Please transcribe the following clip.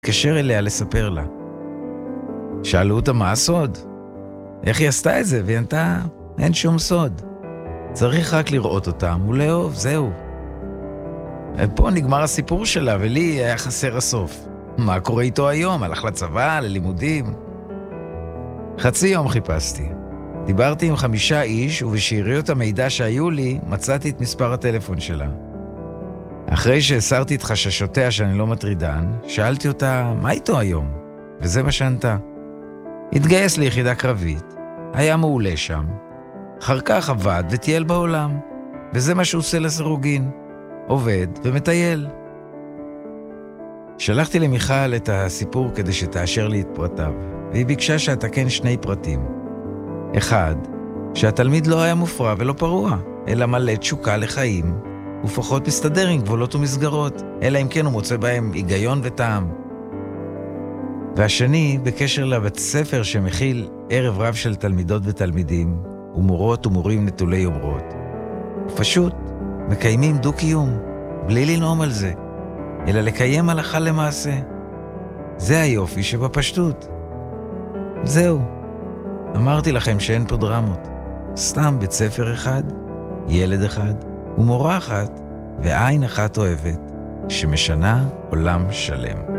התקשר אליה לספר לה. שאלו אותה מה הסוד? איך היא עשתה את זה? והיא ענתה, אין שום סוד. צריך רק לראות אותם ולאהוב, זהו. פה נגמר הסיפור שלה, ולי היה חסר הסוף. מה קורה איתו היום? הלך לצבא, ללימודים? חצי יום חיפשתי. דיברתי עם 5 איש, ובשאריות המידע שהיו לי, מצאתי את מספר הטלפון שלה. אחרי שהסרתי את חששותיה שאני לא מטרידן, שאלתי אותה, מה איתו היום? וזה מה שענתה. התגייס ליחידה קרבית, היה מעולה שם, אחר כך עבד וטייל בעולם, וזה מה שהוא עושה לסירוגין, עובד ומטייל. שלחתי למיכל את הסיפור כדי שתאשר לי את פרטיו, והיא ביקשה שאתקן 2 פרטים. 1, שהתלמיד לא היה מופרע ולא פרוע, אלא מלא תשוקה לחיים, ופחות מסתדר עם גבולות ומסגרות, אלא אם כן הוא מוצא בהם היגיון וטעם. והשני, בקשר לבית ספר שמכיל ערב רב של תלמידות ותלמידים, ומורות ומורים נטולי יומרות. פשוט מקיימים דו-קיום, בלי לנאום על זה, אלא לקיים הלכה למעשה. זה היופי שבפשטות. זהו. אמרתי לכם שאין פה דרמות. סתם בית ספר אחד, ילד אחד, ומורה אחת, ועין אחת אוהבת, שמשנה עולם שלם.